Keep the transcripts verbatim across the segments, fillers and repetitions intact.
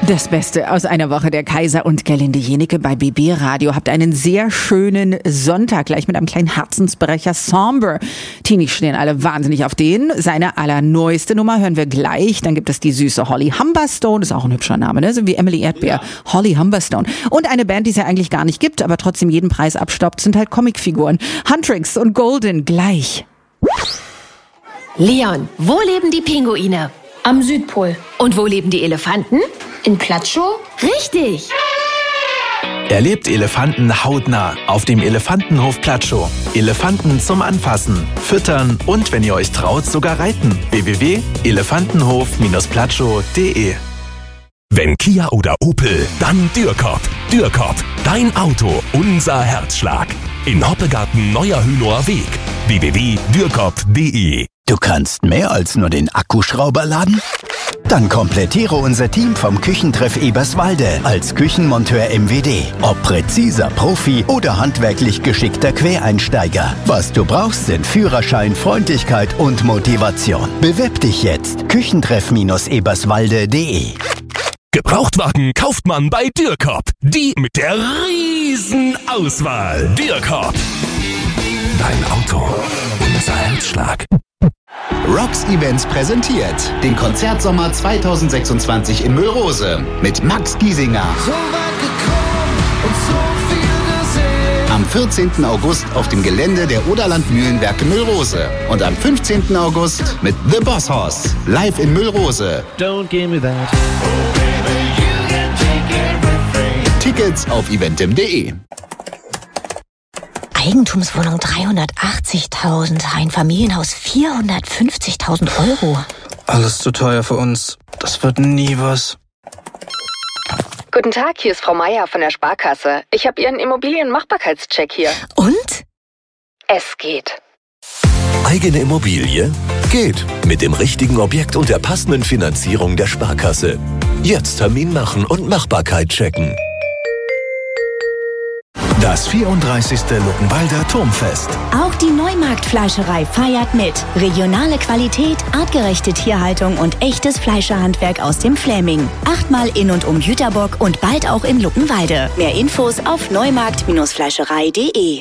Das Beste aus einer Woche der Kaiser und Gerlinde Jenike bei B B Radio. Habt einen sehr schönen Sonntag, gleich mit einem kleinen Herzensbrecher. Somber. Teenies stehen alle wahnsinnig auf den. Seine allerneueste Nummer hören wir gleich. Dann gibt es die süße Holly Humberstone. Ist auch ein hübscher Name, ne? So wie Emily Erdbeer. Ja. Holly Humberstone. Und eine Band, die es ja eigentlich gar nicht gibt, aber trotzdem jeden Preis abstaubt, sind halt Comicfiguren. Huntrix und Golden gleich. Leon, wo leben die Pinguine? Am Südpol. Und wo leben die Elefanten? In Platschow? Richtig! Erlebt Elefanten hautnah auf dem Elefantenhof Platschow. Elefanten zum Anfassen, Füttern und, wenn ihr euch traut, sogar reiten. w w w punkt elefantenhof platschow punkt de. Wenn Kia oder Opel, dann Dürkop. Dürkop, dein Auto, unser Herzschlag. In Hoppegarten Neuer Hünower Weg. w w w punkt dürkop punkt de. Du kannst mehr als nur den Akkuschrauber laden? Dann komplettiere unser Team vom Küchentreff Eberswalde als Küchenmonteur M W D. Ob präziser Profi oder handwerklich geschickter Quereinsteiger. Was du brauchst, sind Führerschein, Freundlichkeit und Motivation. Bewerb dich jetzt. Küchentreff Eberswalde punkt de. Gebrauchtwagen kauft man bei Dürkop. Die mit der riesen Auswahl. Dürkop. Dein Auto, unser Herzschlag. Rocks Events präsentiert den Konzertsommer zweitausendsechsundzwanzig in Müllrose mit Max Giesinger. So weit gekommen und so viel gesehen. Am vierzehnten August auf dem Gelände der Oderland Mühlenwerke Müllrose und am fünfzehnten August mit The Boss Hoss live in Müllrose. Don't give me that. Oh baby, you can take everything. Tickets auf eventim punkt de. Eigentumswohnung dreihundertachtzigtausend, ein Familienhaus vierhundertfünfzigtausend Euro. Alles zu teuer für uns. Das wird nie was. Guten Tag, hier ist Frau Meier von der Sparkasse. Ich habe Ihren Immobilienmachbarkeitscheck hier. Und? Es geht. Eigene Immobilie? Geht. Mit dem richtigen Objekt und der passenden Finanzierung der Sparkasse. Jetzt Termin machen und Machbarkeit checken. Das vierunddreißigste Luckenwalder Turmfest. Auch die Neumarktfleischerei feiert mit. Regionale Qualität, artgerechte Tierhaltung und echtes Fleischerhandwerk aus dem Fläming. Achtmal in und um Jüterbock und bald auch in Luckenwalde. Mehr Infos auf neumarkt Fleischerei punkt de.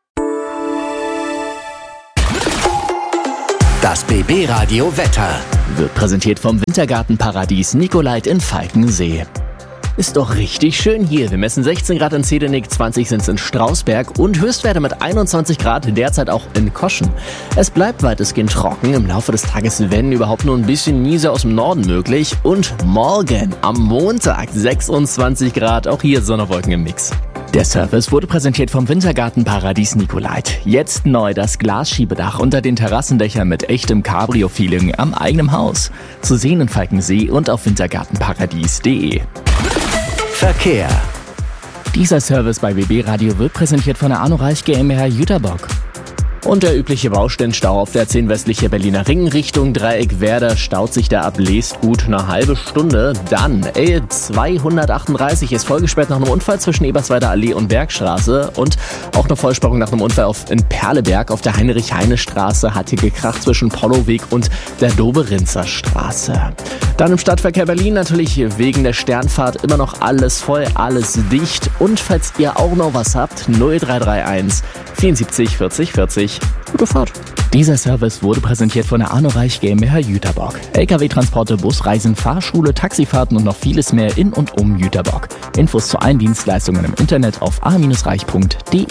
Das B B Radio Wetter wird präsentiert vom Wintergartenparadies Nicolait in Falkensee. Ist doch richtig schön hier. Wir messen sechzehn Grad in Zedenick, zwanzig sind es in Strausberg und Höchstwerte mit einundzwanzig Grad derzeit auch in Koschen. Es bleibt weitestgehend trocken. Im Laufe des Tages, wenn überhaupt, nur ein bisschen Niese aus dem Norden möglich. Und morgen am Montag sechsundzwanzig Grad, auch hier Sonne-Wolken im Mix. Der Service wurde präsentiert vom Wintergartenparadies Nicolait. Jetzt neu das Glasschiebedach unter den Terrassendächern mit echtem Cabrio-Feeling am eigenen Haus. Zu sehen in Falkensee und auf wintergartenparadies punkt de. Verkehr. Dieser Service bei B B Radio wird präsentiert von der Arno Reich GmbH Jüterbock. Und der übliche Baustellenstau auf der zehn westliche Berliner Ring Richtung Dreieck Werder staut sich da ab Leest gut eine halbe Stunde. Dann L zweihundertachtunddreißig ist vollgesperrt nach einem Unfall zwischen Eberswalder Allee und Bergstraße und auch eine Vollsperrung nach einem Unfall auf, in Perleberg auf der Heinrich-Heine-Straße hat hier gekracht zwischen Polloweg und der Doberinzer Straße. Dann im Stadtverkehr Berlin natürlich wegen der Sternfahrt immer noch alles voll, alles dicht. Und falls ihr auch noch was habt, null drei drei eins vierundsiebzig vierzig vierzig. Gute Fahrt. Dieser Service wurde präsentiert von der Arno Reich GmbH Jüterbock. L K W-Transporte, Busreisen, Fahrschule, Taxifahrten und noch vieles mehr in und um Jüterbock. Infos zu allen Dienstleistungen im Internet auf a reich punkt de.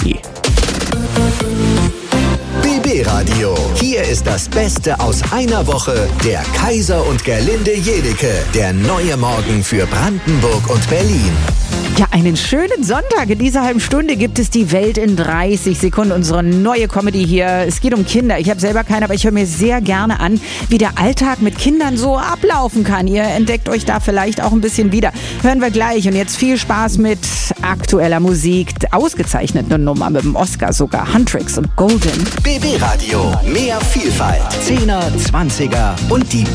B B Radio. Hier ist das Beste aus einer Woche der Kaiser und Gerlinde Jenike. Der neue Morgen für Brandenburg und Berlin. Ja, einen schönen Sonntag. In dieser halben Stunde gibt es die Welt in dreißig Sekunden. Unsere neue Comedy hier. Es geht um Kinder. Ich habe selber keine, aber ich höre mir sehr gerne an, wie der Alltag mit Kindern so ablaufen kann. Ihr entdeckt euch da vielleicht auch ein bisschen wieder. Hören wir gleich. Und jetzt viel Spaß mit aktueller Musik. Ausgezeichneten Nummer mit dem Oscar sogar. Huntrix und Golden. B B Radio. Mehr Vielfalt. Zehner, Zwanziger und die